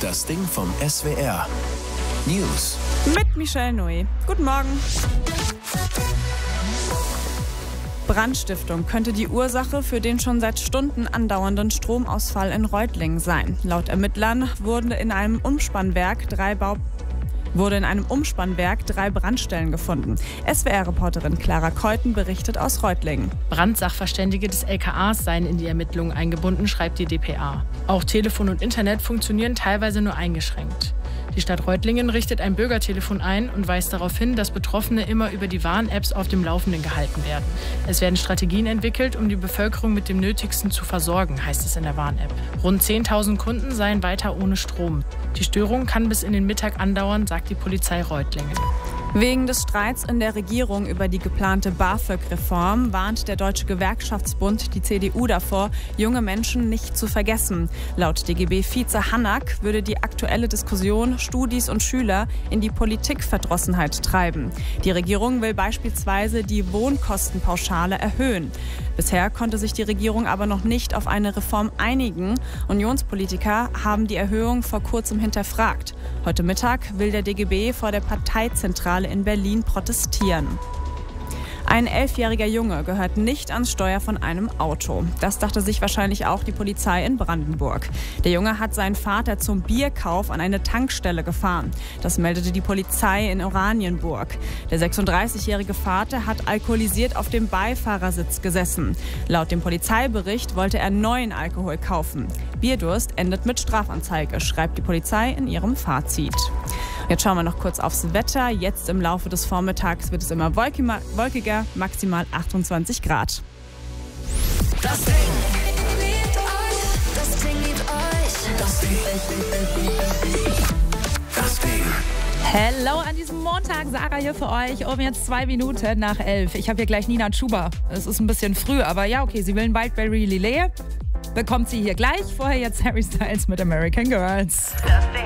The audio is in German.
Das Ding vom SWR. News. Mit Michelle Nui. Guten Morgen. Brandstiftung könnte die Ursache für den schon seit Stunden andauernden Stromausfall in Reutlingen sein. Laut Ermittlern wurden in einem Umspannwerk drei Brandstellen gefunden. SWR-Reporterin Clara Keuten berichtet aus Reutlingen. Brandsachverständige des LKAs seien in die Ermittlungen eingebunden, schreibt die dpa. Auch Telefon und Internet funktionieren teilweise nur eingeschränkt. Die Stadt Reutlingen richtet ein Bürgertelefon ein und weist darauf hin, dass Betroffene immer über die Warn-Apps auf dem Laufenden gehalten werden. Es werden Strategien entwickelt, um die Bevölkerung mit dem Nötigsten zu versorgen, heißt es in der Warn-App. Rund 10.000 Kunden seien weiter ohne Strom. Die Störung kann bis in den Mittag andauern, sagt die Polizei Reutlingen. Wegen des Streits in der Regierung über die geplante BAföG-Reform warnt der Deutsche Gewerkschaftsbund die CDU davor, junge Menschen nicht zu vergessen. Laut DGB-Vize Hanak würde die aktuelle Diskussion Studis und Schüler in die Politikverdrossenheit treiben. Die Regierung will beispielsweise die Wohnkostenpauschale erhöhen. Bisher konnte sich die Regierung aber noch nicht auf eine Reform einigen. Unionspolitiker haben die Erhöhung vor kurzem hinterfragt. Heute Mittag will der DGB vor der Parteizentrale in Berlin protestieren. Ein 11-jähriger Junge gehört nicht ans Steuer von einem Auto. Das dachte sich wahrscheinlich auch die Polizei in Brandenburg. Der Junge hat seinen Vater zum Bierkauf an eine Tankstelle gefahren. Das meldete die Polizei in Oranienburg. Der 36-jährige Vater hat alkoholisiert auf dem Beifahrersitz gesessen. Laut dem Polizeibericht wollte er neuen Alkohol kaufen. Bierdurst endet mit Strafanzeige, schreibt die Polizei in ihrem Fazit. Jetzt schauen wir noch kurz aufs Wetter. Jetzt im Laufe des Vormittags wird es immer wolkiger, maximal 28 Grad. Das Ding liebt euch. Das Ding liebt euch. Das Ding. Das Ding. Hello an diesem Montag, Sarah hier für euch, um jetzt 2 Minuten nach 11. Ich habe hier gleich Nina Chuba. Es ist ein bisschen früh, aber ja, okay, sie will ein Wildberry Lillet. Bekommt sie hier gleich. Vorher jetzt Harry Styles mit American Girls. Das Ding.